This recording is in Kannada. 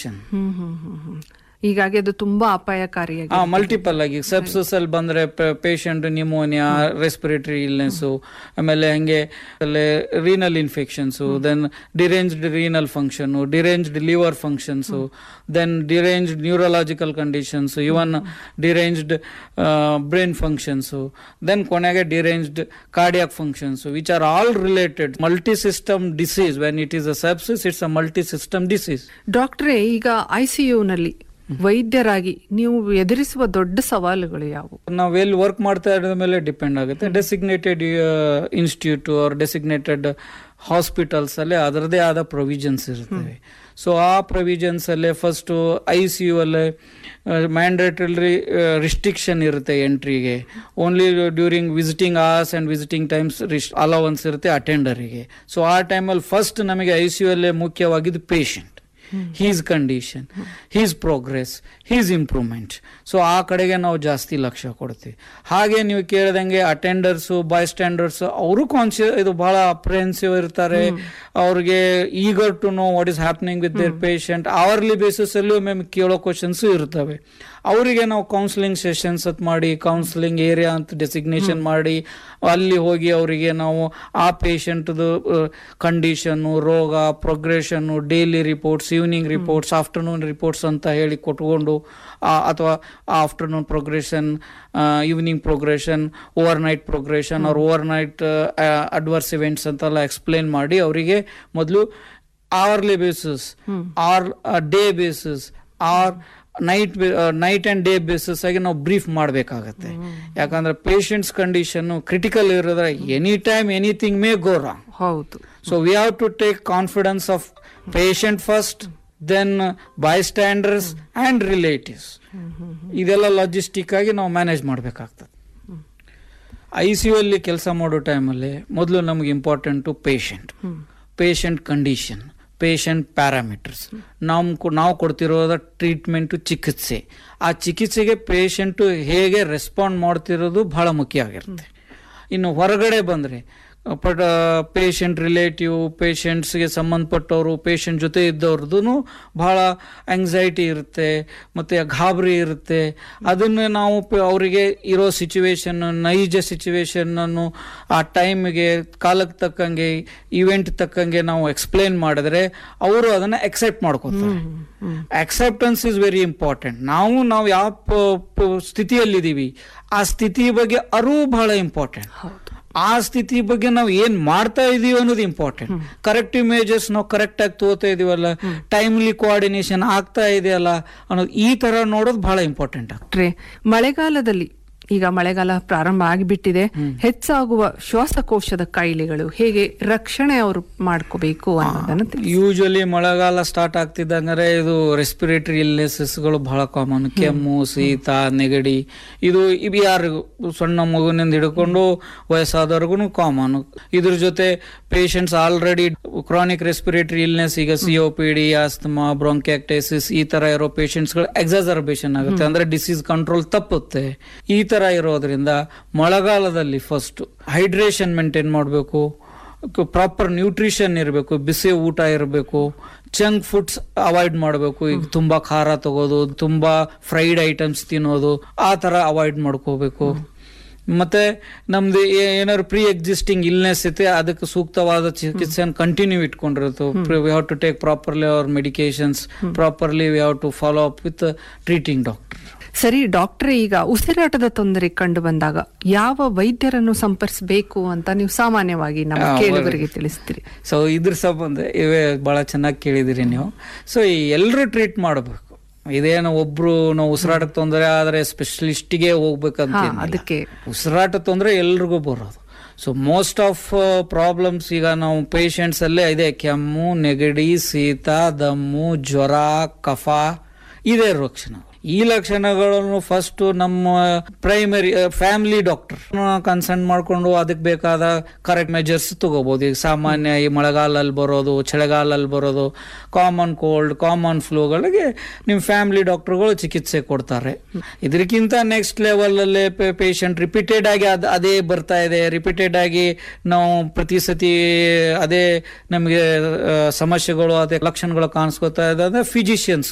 ಇನ್ಫೆಕ್ಷನ್. ಹೀಗಾಗಿ ಅದು ತುಂಬಾ ಅಪಾಯಕಾರಿಯಾಗಿ ಮಲ್ಟಿಪಲ್ ಆಗಿ ಸೆಪ್ಸಿಸ್ ಅಲ್ಲಿ ಬಂದ್ರೆ ಪೇಷಂಟ್ ನ್ಯೂಮೋನಿಯಾ, ರೆಸ್ಪಿರೇಟರಿ ಇಲ್ನೆಸ್, ಆಮೇಲೆ ಹಂಗೆ renal infections, then deranged renal function, deranged liver functions, then deranged neurological conditions, ಇವನ್ ಡಿರೇಂಜ್ಡ್ ಬ್ರೈನ್ ಫಂಕ್ಷನ್ಸ್, ದೆನ್ ಕೊನೆಗೆ deranged cardiac functions, which are all related multi system disease. When it is a sepsis, it's a multi system disease. ಡಾಕ್ಟ್ರೇ, ಈಗ ICU ನಲ್ಲಿ ವೈದ್ಯರಾಗಿ ನೀವು ಎದುರಿಸುವ ದೊಡ್ಡ ಸವಾಲುಗಳು ಯಾವುವು? ನಾವು ಎಲ್ಲಿ ವರ್ಕ್ ಮಾಡ್ತಾ ಇರೋದ್ರ ಮೇಲೆ ಡಿಪೆಂಡ್ ಆಗುತ್ತೆ. Designated institute R designated hospitals ಅಲ್ಲಿ ಅದರದೇ ಆದ ಪ್ರೊವಿಷನ್ಸ್ ಇರ್ತವೆ. ಸೊ ಆ ಪ್ರೊವಿಷನ್ಸ್ ಅಲ್ಲೇ ಫಸ್ಟ್ ICU ಅಲ್ಲೇ ಮ್ಯಾಂಡೇಟರಿ ರಿಸ್ಟ್ರಿಕ್ಷನ್ ಇರುತ್ತೆ ಎಂಟ್ರಿಗೆ. Only during visiting hours and visiting times allowance ಇರುತ್ತೆ ಅಟೆಂಡರಿಗೆ. ಸೊ ಆ ಟೈಮಲ್ಲಿ ಫಸ್ಟ್ ನಮಗೆ ICU ಅಲ್ಲೇ ಮುಖ್ಯವಾಗಿದ್ದು patient, he's condition, he's progress, he's improvement. So ಆ ಕಡೆಗೆ ನಾವು ಜಾಸ್ತಿ ಲಕ್ಷ್ಯ ಕೊಡ್ತೀವಿ. ಹಾಗೆ ನೀವು ಕೇಳಿದಂಗೆ ಅಟೆಂಡರ್ಸು, ಬೈ ಸ್ಟ್ಯಾಂಡರ್ಸ್ ಅವರು ಇದು ಬಹಳ ಅಪ್ರೆಹೆನ್ಸಿವ್ ಇರ್ತಾರೆ. ಅವ್ರಿಗೆ eager to know what is happening with their patient. Hourly basis ಅಲ್ಲೂ ಮ್ಯಾಮ್ ಕೇಳೋ ಕ್ವಶನ್ಸ್ ಇರ್ತವೆ. ಅವರಿಗೆ ನಾವು ಕೌನ್ಸಿಲಿಂಗ್ ಸೆಷನ್ಸ್ ಮಾಡಿ, ಕೌನ್ಸಿಲಿಂಗ್ ಏರಿಯಾ ಅಂತ ಡೆಸಿಗ್ನೇಷನ್ ಮಾಡಿ, ಅಲ್ಲಿ ಹೋಗಿ ಅವರಿಗೆ ನಾವು ಆ ಪೇಷಂಟ್ದು ಕಂಡೀಷನ್ನು, ರೋಗ, ಪ್ರೋಗ್ರೆಷನ್ನು, daily reports, evening reports, afternoon reports ಅಂತ ಹೇಳಿ ಕೊಟ್ಕೊಂಡು, ಅಥವಾ afternoon progression, evening progression, over night progression ಅವ್ರ ಓವರ್ ನೈಟ್ ಅಡ್ವರ್ಸ್ ಇವೆಂಟ್ಸ್ ಅಂತೆಲ್ಲ ಎಕ್ಸ್ಪ್ಲೇನ್ ಮಾಡಿ ಅವರಿಗೆ ಮೊದಲು hourly basis R day basis R night and day basis ಆಗಿ ನಾವು ಬ್ರೀಫ್ ಮಾಡಬೇಕಾಗತ್ತೆ. ಯಾಕಂದ್ರೆ patients condition critical ಇರೋದ್ರೆ any time anything May go wrong. ಹೌದು. So we have to take confidence of patient first, then by ಸ್ಟ್ಯಾಂಡರ್ಸ್ and relatives. ಇದೆಲ್ಲ ಲಾಜಿಸ್ಟಿಕ್ ಆಗಿ ನಾವು ಮ್ಯಾನೇಜ್ ಮಾಡಬೇಕಾಗ್ತದೆ. ICU ಅಲ್ಲಿ ಕೆಲಸ ಮಾಡೋ ಟೈಮಲ್ಲಿ ಮೊದಲು ನಮ್ಗೆ important patient condition, patient parameters, ನಾವು ಕೊಡ್ತಿರೋದ ಟ್ರೀಟ್ಮೆಂಟು, ಚಿಕಿತ್ಸೆ. ಆ ಚಿಕಿತ್ಸೆಗೆ ಪೇಷಂಟು ಹೇಗೆ ರೆಸ್ಪಾಂಡ್ ಮಾಡ್ತಿರೋದು ಬಹಳ ಮುಖ್ಯ ಆಗಿರುತ್ತೆ. ಇನ್ನು ಹೊರಗಡೆ ಬಂದರೆ ಪೇಷಂಟ್ ರಿಲೇಟಿವ್, ಪೇಷಂಟ್ಸ್ಗೆ ಸಂಬಂಧಪಟ್ಟವರು, ಪೇಷಂಟ್ ಜೊತೆ ಇದ್ದವ್ರದ್ದು ಬಹಳ ಆಂಗ್ಸೈಟಿ ಇರುತ್ತೆ, ಮತ್ತು ಗಾಬರಿ ಇರುತ್ತೆ. ಅದನ್ನು ನಾವು ಅವರಿಗೆ ಇರೋ ಸಿಚುವೇಶನ್, ನೈಜ ಸಿಚುವೇಶನ್ನನ್ನು ಆ ಟೈಮಿಗೆ, ಕಾಲಕ್ಕೆ ತಕ್ಕಂಗೆ, ಇವೆಂಟ್ ತಕ್ಕಂಗೆ ನಾವು ಎಕ್ಸ್ಪ್ಲೇನ್ ಮಾಡಿದ್ರೆ ಅವರು ಅದನ್ನು ಎಕ್ಸೆಪ್ಟ್ ಮಾಡ್ಕೋತಾರೆ. Acceptance is very important. ನಾವು ಯಾವ ಸ್ಥಿತಿಯಲ್ಲಿದ್ದೀವಿ ಆ ಸ್ಥಿತಿ ಬಗ್ಗೆ ಅರಿವು ಬಹಳ ಇಂಪಾರ್ಟೆಂಟ್. ಆ ಸ್ಥಿತಿ ಬಗ್ಗೆ ನಾವು ಏನ್ ಮಾಡ್ತಾ ಇದೀವಿ ಅನ್ನೋದು ಇಂಪಾರ್ಟೆಂಟ್. ಕರೆಕ್ಟಿವ್ ಮೇಜರ್ಸ್ ನಾವು ಕರೆಕ್ಟ್ ಆಗಿ ತಗೋತಾ ಇದೀವಲ್ಲ, ಟೈಮ್ಲಿ ಕೋಆರ್ಡಿನೇಷನ್ ಆಗ್ತಾ ಇದೆಯಲ್ಲ ಅನ್ನೋದು, ಈ ತರ ನೋಡೋದು ಬಹಳ ಇಂಪಾರ್ಟೆಂಟ್ ಆಗ್ತದೆ. ಮಳೆಗಾಲದಲ್ಲಿ ಈಗ ಮಳೆಗಾಲ ಪ್ರಾರಂಭ ಆಗಿಬಿಟ್ಟಿದೆ, ಹೆಚ್ಚಾಗುವ ಶ್ವಾಸಕೋಶದ ಕಾಯಿಲೆಗಳು ಹೇಗೆ ರಕ್ಷಣೆ ಅವರು ಮಾಡ್ಕೋಬೇಕು ಅನ್ನೋದನ್ನ ಯೂಶಲಿ ಮಳೆಗಾಲ ಸ್ಟಾರ್ಟ್ ಆಗ್ತಿದ್ದಂದ್ರೆ ಇದು ರೆಸ್ಪಿರೇಟರಿ ಇಲ್ನೆಸಸ್ಗಳು ಬಹಳ ಕಾಮನ್. ಕೆಮ್ಮು, ಶೀತ, ನೆಗಡಿ, ಇದು ಯಾರಿಗೂ ಸಣ್ಣ ಮಗುವಿನಿಂದ ಹಿಡ್ಕೊಂಡು ವಯಸ್ಸಾದವ್ರಿಗೂ ಕಾಮನ್. ಇದ್ರ ಜೊತೆ patients already chronic respiratory illness, ಈಗ COPD, ಆಸ್ತಮಾ, ಬ್ರೋಂಕ್ಯಾಕ್ಟೈಸಿಸ್ ಈ ತರ ಇರೋ ಪೇಷಂಟ್ಸ್ಗಳು ಎಕ್ಸಾಜರ್ಬೇಷನ್ ಆಗುತ್ತೆ, ಅಂದ್ರೆ ಡಿಸೀಸ್ ಕಂಟ್ರೋಲ್ ತಪ್ಪುತ್ತೆ. ಈ ತರ ಇರೋದ್ರಿಂದ ಮಳೆಗಾಲದಲ್ಲಿ ಫಸ್ಟ್ ಹೈಡ್ರೇಷನ್ ಮೇಂಟೈನ್ ಮಾಡಬೇಕು, ಪ್ರಾಪರ್ ನ್ಯೂಟ್ರಿಷನ್ ಇರಬೇಕು, ಬಿಸಿ ಊಟ ಇರಬೇಕು, ಜಂಕ್ ಫುಡ್ಸ್ ಅವಾಯ್ಡ್ ಮಾಡಬೇಕು. ಈಗ ತುಂಬಾ ಖಾರ ತಗೋದು, ತುಂಬಾ ಫ್ರೈಡ್ ಐಟಮ್ಸ್ ತಿನ್ನೋದು, ಆ ತರ ಅವಾಯ್ಡ್ ಮಾಡ್ಕೋಬೇಕು. ಮತ್ತೆ ನಮ್ದು ಏನಾದ್ರು ಪ್ರೀ ಎಕ್ಸಿಸ್ಟಿಂಗ್ ಇಲ್ನೆಸ್ ಐತೆ ಅದಕ್ಕೆ ಸೂಕ್ತವಾದ ಚಿಕಿತ್ಸೆಯನ್ನು continue ಇಟ್ಕೊಂಡಿರುತ್ತೆ. We have to take properly hour medications, properly we have to follow up with treating doctor. ಸರಿ ಡಾಕ್ಟ್ರೆ, ಈಗ ಉಸಿರಾಟದ ತೊಂದರೆ ಕಂಡು ಬಂದಾಗ ಯಾವ ವೈದ್ಯರನ್ನು ಸಂಪರ್ಕಿಸಬೇಕು ಅಂತ ನೀವು ಸಾಮಾನ್ಯವಾಗಿ ನಮ್ಮ ಕೇಳುಗರಿಗೆ ತಿಳಿಸ್ತೀರಿ? ಸೊ ಇದ್ರ ಸಂಬಂಧ ಇವೇ ಬಹಳ ಚೆನ್ನಾಗಿ ಕೇಳಿದಿರಿ ನೀವು. ಸೊ ಎಲ್ಲರೂ ಟ್ರೀಟ್ ಮಾಡಬೇಕು. ಇದೇನು ಒಬ್ರು ನಾವು ಉಸಿರಾಟ ತೊಂದರೆ ಆದ್ರೆ ಸ್ಪೆಷಲಿಸ್ಟ್ಗೆ ಹೋಗ್ಬೇಕಂತ, ಅದಕ್ಕೆ ಉಸಿರಾಟ ತೊಂದರೆ ಎಲ್ರಿಗೂ ಬರೋದು. ಸೊ ಮೋಸ್ಟ್ ಆಫ್ ಪ್ರಾಬ್ಲಮ್ಸ್ ಈಗ ನಾವು ಪೇಷಂಟ್ಸ್ ಅಲ್ಲೇ ಇದೆ, ಕೆಮ್ಮು, ನೆಗಡಿ, ಶೀತ, ದಮ್ಮು, ಜ್ವರ, ಕಫ, ಇದೇ ಲಕ್ಷಣಗಳು. ಈ ಲಕ್ಷಣಗಳನ್ನು ಫಸ್ಟ್ ನಮ್ಮ ಪ್ರೈಮರಿ ಫ್ಯಾಮಿಲಿ ಡಾಕ್ಟರ್ ಕನ್ಸಲ್ಟ್ ಮಾಡ್ಕೊಂಡು ಅದಕ್ಕೆ ಬೇಕಾದ ಕರೆಕ್ಟ್ ಮೆಜರ್ಸ್ ತಗೋಬಹುದು. ಈಗ ಸಾಮಾನ್ಯ ಈ ಮಳೆಗಾಲಲ್ಲಿ ಬರೋದು, ಚಳಿಗಾಲಲ್ಲಿ ಬರೋದು, ಕಾಮನ್ ಕೋಲ್ಡ್, ಕಾಮನ್ ಫ್ಲೂಗಳಿಗೆ ನಿಮ್ಮ ಫ್ಯಾಮಿಲಿ ಡಾಕ್ಟರ್ಗಳು ಚಿಕಿತ್ಸೆ ಕೊಡ್ತಾರೆ. ಇದಕ್ಕಿಂತ ನೆಕ್ಸ್ಟ್ ಲೆವೆಲ್ ಅಲ್ಲಿ ಪೇಷಂಟ್ ರಿಪೀಟೆಡ್ ಆಗಿ ಅದೇ ಬರ್ತಾ ಇದೆ, ರಿಪೀಟೆಡ್ ಆಗಿ ನಾವು ಪ್ರತಿ ಸತಿ ಅದೇ ನಮಗೆ ಸಮಸ್ಯೆಗಳು, ಅದೇ ಲಕ್ಷಣಗಳು ಕಾಣಿಸ್ಕೊತಾ ಇದೆ ಅಂದ್ರೆ ಫಿಸಿಷಿಯನ್ಸ್